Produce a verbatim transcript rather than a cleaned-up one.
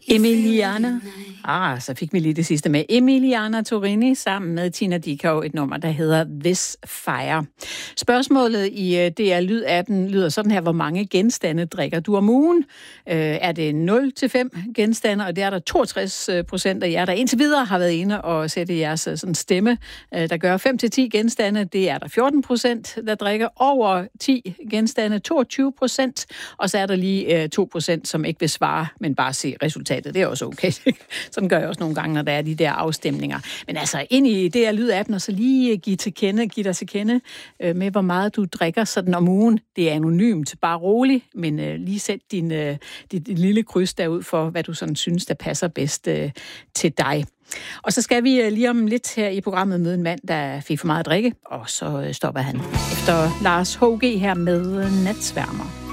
Emiliana. Ah, så fik vi lige det sidste med. Emiliana Torrini sammen med Tina Dickow, et nummer, der hedder This Fire. Spørgsmålet i D R Lyd-appen lyder sådan her: hvor mange genstande drikker du om ugen? Øh, er det nul til fem genstande? Og det er der toogtres procent af jer, der indtil videre har været inde og sætte jeres sådan stemme, der gør fem til ti genstande. Det er der fjorten procent, der drikker over ti genstande, toogtyve procent. Og så er der lige to procent, som ikke vil svare, men bare se resultatet. Det er også okay. Sådan gør jeg også nogle gange, når der er de der afstemninger. Men altså, ind i det her Lyd-appen, og så lige give, til kende, give dig til kende øh, med, hvor meget du drikker sådan om ugen. Det er anonymt, bare rolig, men øh, lige sæt din, øh, dit, dit lille kryds derud for, hvad du sådan synes, der passer bedst øh, til dig. Og så skal vi øh, lige om lidt her i programmet møde en mand, der fik for meget at drikke, og så øh, stopper han efter Lars H G her med Natsværmer.